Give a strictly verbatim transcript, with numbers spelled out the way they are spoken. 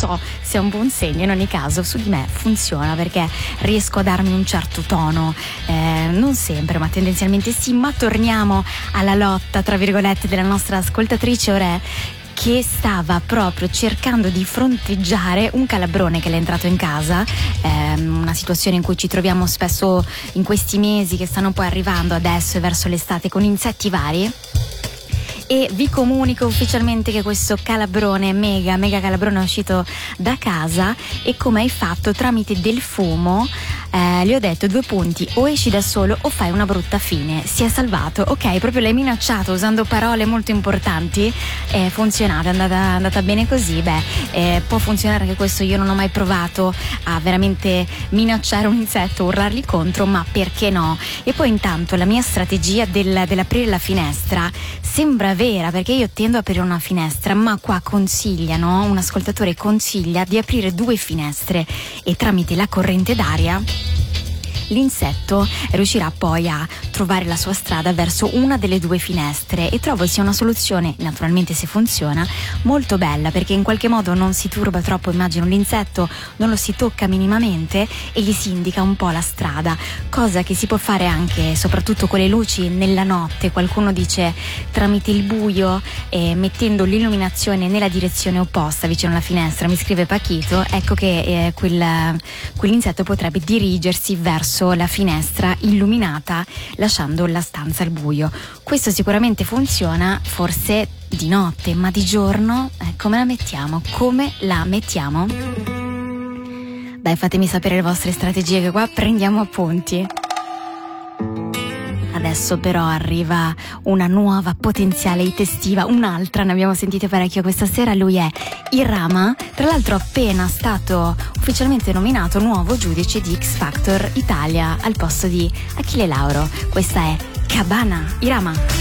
so se è un buon segno. In ogni caso su di me funziona perché riesco a darmi un certo tono, eh, non sempre ma tendenzialmente sì. Ma torniamo alla lotta tra virgolette della nostra ascoltatrice Ore, che stava proprio cercando di fronteggiare un calabrone che le è entrato in casa, ehm, una situazione in cui ci troviamo spesso in questi mesi che stanno poi arrivando adesso e verso l'estate, con insetti vari. E vi comunico ufficialmente che questo calabrone, mega mega calabrone, è uscito da casa. E come hai fatto? Tramite del fumo. Eh, gli ho detto due punti: o esci da solo o fai una brutta fine. Si è salvato, ok, proprio l'hai minacciato usando parole molto importanti. È funzionata, è andata, è andata bene così. Beh, eh, può funzionare anche questo. Io non ho mai provato a veramente minacciare un insetto, urlargli contro, ma perché no? E poi intanto la mia strategia del, dell'aprire la finestra sembra vera, perché io tendo a aprire una finestra, ma qua consigliano, un ascoltatore consiglia di aprire due finestre, e tramite la corrente d'aria l'insetto riuscirà poi a trovare la sua strada verso una delle due finestre. E trovo sia una soluzione, naturalmente se funziona, molto bella, perché in qualche modo non si turba troppo, immagino, l'insetto, non lo si tocca minimamente e gli si indica un po' la strada, cosa che si può fare anche soprattutto con le luci nella notte. Qualcuno dice tramite il buio, e mettendo l'illuminazione nella direzione opposta vicino alla finestra, mi scrive Pachito, ecco che eh, quel, quell'insetto potrebbe dirigersi verso la finestra illuminata, lasciando la stanza al buio. Questo sicuramente funziona, forse di notte, ma di giorno eh, come la mettiamo? Come la mettiamo? Dai, fatemi sapere le vostre strategie, che qua prendiamo appunti. Adesso però arriva una nuova potenziale hit estiva, un'altra, ne abbiamo sentite parecchio questa sera. Lui è Irama, tra l'altro appena stato ufficialmente nominato nuovo giudice di X Factor Italia al posto di Achille Lauro. Questa è Cabana, Irama.